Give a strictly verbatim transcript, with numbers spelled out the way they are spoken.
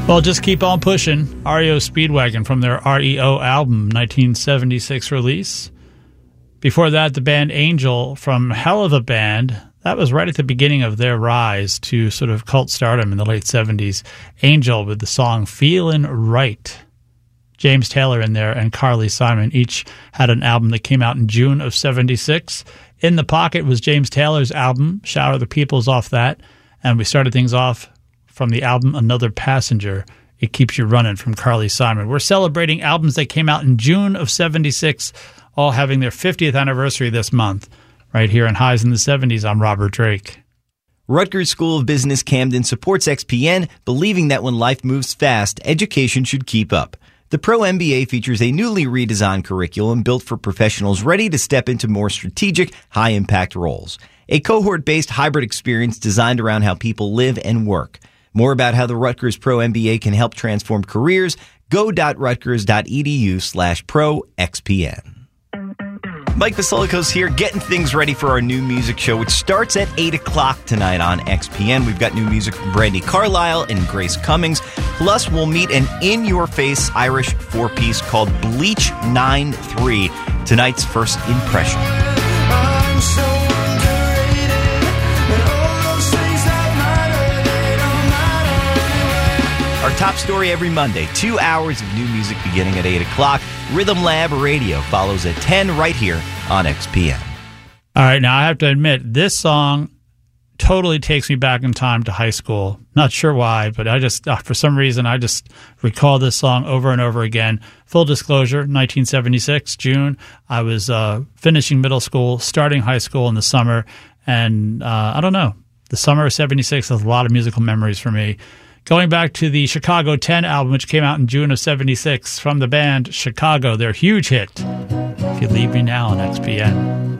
Well, just keep on pushing. R E O Speedwagon from their R E O album, nineteen seventy-six release. Before that, the band Angel from Hell of a Band. That was right at the beginning of their rise to sort of cult stardom in the late seventies. Angel with the song Feelin' Right. James Taylor in there and Carly Simon each had an album that came out in June of seventy-six. In the Pocket was James Taylor's album. Shout out the Peoples off that. And we started things off from the album Another Passenger. It Keeps You Running from Carly Simon. We're celebrating albums that came out in June of seventy-six, all having their fiftieth anniversary this month. Right here on Highs in the seventies, I'm Robert Drake. Rutgers School of Business Camden supports X P N, believing that when life moves fast, education should keep up. The Pro M B A features a newly redesigned curriculum built for professionals ready to step into more strategic, high-impact roles. A cohort-based hybrid experience designed around how people live and work. More about how the Rutgers Pro M B A can help transform careers, go.rutgers.edu slash pro XPN. Mike Vasiliko's here, getting things ready for our new music show, which starts at eight o'clock tonight on X P N. We've got new music from Brandi Carlile and Grace Cummings. Plus, we'll meet an in-your-face Irish four-piece called Bleach nine three, tonight's first impression. I'm so Our top story every Monday, two hours of new music beginning at eight o'clock. Rhythm Lab Radio follows at ten right here on X P N. All right, now I have to admit, this song totally takes me back in time to high school. Not sure why, but I just, uh, for some reason, I just recall this song over and over again. Full disclosure, nineteen seventy-six, June, I was uh, finishing middle school, starting high school in the summer, and uh, I don't know, the summer of seventy-six has a lot of musical memories for me. Going back to the Chicago ten album, which came out in June of seventy-six, from the band Chicago, their huge hit, If You Leave Me Now on X P N.